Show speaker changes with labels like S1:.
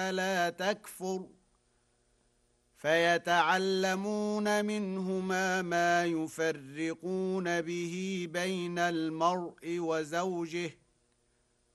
S1: لا تكفر فيتعلمون منهما ما يفرقون به بين المرء وزوجه